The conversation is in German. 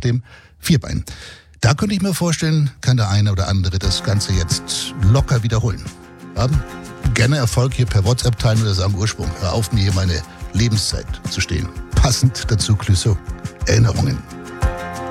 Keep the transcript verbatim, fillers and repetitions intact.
dem Vierbein. Da könnte ich mir vorstellen, kann der eine oder andere das Ganze jetzt locker wiederholen. Ja, gerne Erfolg hier per WhatsApp teilen oder sagen, Ursprung, hör auf, mir hier meine Lebenszeit zu stehen. Passend dazu Clouseau. Erinnerungen.